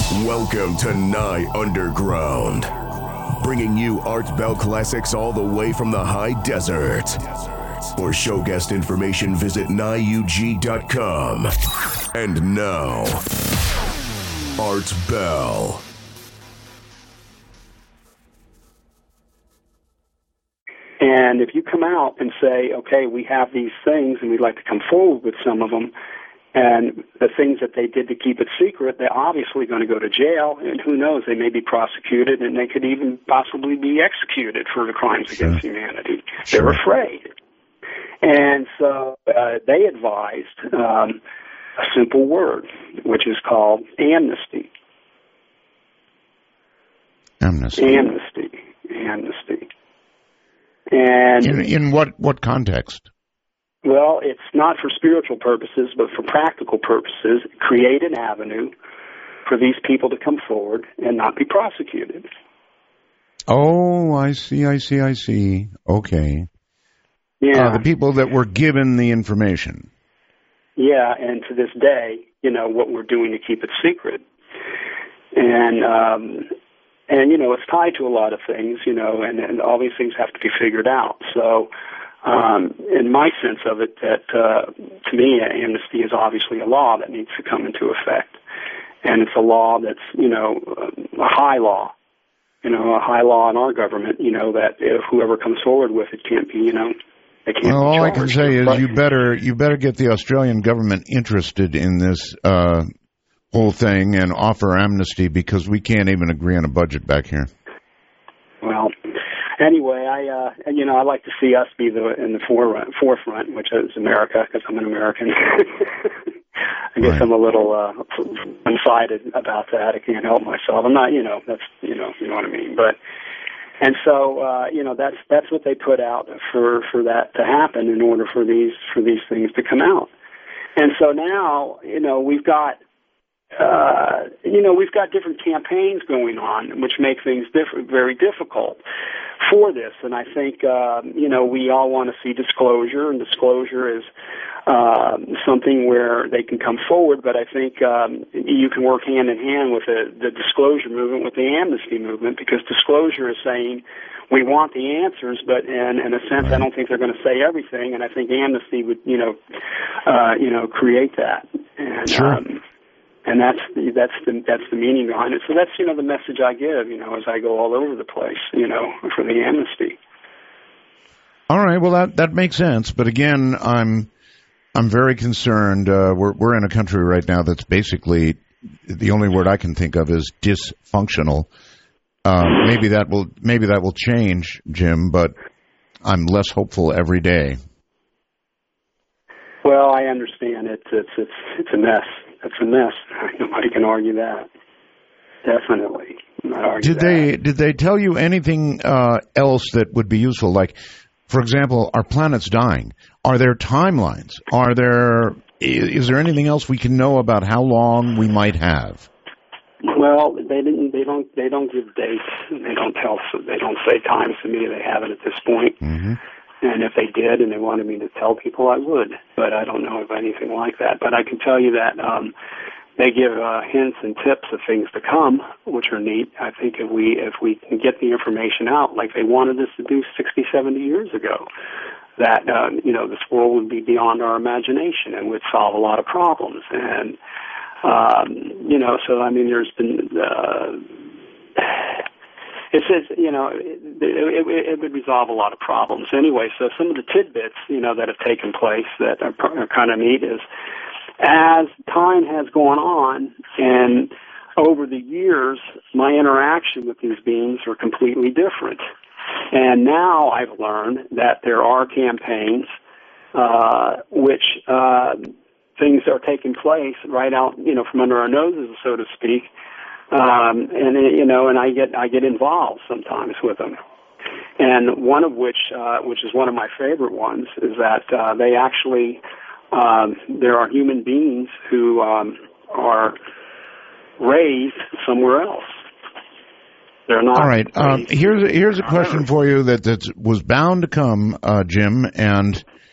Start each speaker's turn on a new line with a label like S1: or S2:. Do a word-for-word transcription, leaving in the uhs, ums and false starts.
S1: Welcome to Nye Underground, bringing you Art Bell classics all the way from the high desert. For show guest information, visit nye u g dot com. And now, Art Bell.
S2: And if you come out and say, okay, we have these things and we'd like to come forward with some of them, and the things that they did to keep it secret, they're obviously going to go to jail, and who knows, they may be prosecuted, and they could even possibly be executed for the crimes sure. against humanity. Sure. They're afraid. And so uh, they advised um, a simple word, which is called amnesty.
S3: Amnesty.
S2: Amnesty. Amnesty. And
S3: in, in what, what context?
S2: Well, it's not for spiritual purposes, but for practical purposes. Create an avenue for these people to come forward and not be prosecuted.
S3: Oh, I see, I see, I see. Okay.
S2: Yeah.
S3: Uh, the people that were given the information.
S2: Yeah, and to this day, you know, what we're doing to keep it secret. And, um, and you know, it's tied to a lot of things, you know, and, and all these things have to be figured out. So, Um, in my sense of it, that uh, to me, amnesty is obviously a law that needs to come into effect, and it's a law that's, you know, a high law, you know, a high law in our government, you know, that if whoever comes forward with it can't be, you know, they can't.
S3: Well,
S2: be
S3: all
S2: charged.
S3: I can say is
S2: but,
S3: you better you better get the Australian government interested in this uh, whole thing and offer amnesty, because we can't even agree on a budget back here.
S2: Well. Anyway, I uh, you know I like to see us be the in the forefront, forefront which is America, because I'm an American. I guess right. I'm a little uh, one-sided about that. I can't help myself. I'm not, you know, that's you know, you know what I mean. But and so uh, you know that's that's what they put out for for that to happen in order for these for these things to come out. And so now you know we've got. Uh, you know, we've got different campaigns going on, which make things diff- very difficult for this. And I think, uh, you know, we all want to see disclosure, and disclosure is uh, something where they can come forward. But I think um, you can work hand in hand with the, the disclosure movement, with the amnesty movement, because disclosure is saying we want the answers, but in, in a sense, I don't think they're going to say everything. And I think amnesty would, you know, uh, you know, create that. And,
S3: sure.
S2: Um, And that's the, that's the that's the meaning behind it. So that's you know the message I give, you know, as I go all over the place, you know, for the amnesty.
S3: All right, well that that makes sense, but again, I'm I'm very concerned. Uh, we're we're in a country right now that's basically, the only word I can think of is dysfunctional. Uh, maybe that will maybe that will change, Jim, but I'm less hopeful every day.
S2: Well, I understand it. It's it's it's a mess. It's a mess. Nobody can argue that. Definitely. Not argue
S3: did
S2: that.
S3: they did they tell you anything uh, else that would be useful? Like, for example, our planet's dying. Are there timelines? Are there is there anything else we can know about how long we might have?
S2: Well, they didn't. They don't. They don't give dates. They don't tell. They don't say times to me. They haven't at this point.
S3: Mm-hmm.
S2: And if they did and they wanted me to tell people, I would. But I don't know of anything like that. But I can tell you that um, they give uh, hints and tips of things to come, which are neat. I think if we if we can get the information out, like they wanted us to do sixty, seventy years ago, that uh, you know this world would be beyond our imagination and would solve a lot of problems. And um, you know, so I mean, there's been. Uh, It says, you know, it, it, it would resolve a lot of problems anyway. So some of the tidbits, you know, that have taken place that are, are kind of neat is, as time has gone on and over the years, my interaction with these beings are completely different. And now I've learned that there are campaigns uh, which uh, things are taking place right out, you know, from under our noses, so to speak. Um, and, you know, and I get, I get involved sometimes with them. And one of which, uh, which is one of my favorite ones, is that, uh, they actually, um, there are human beings who, um, are raised somewhere else. They're not.
S3: All right. Um, here's, a, here's a question for you that, that was bound to come, uh, Jim, and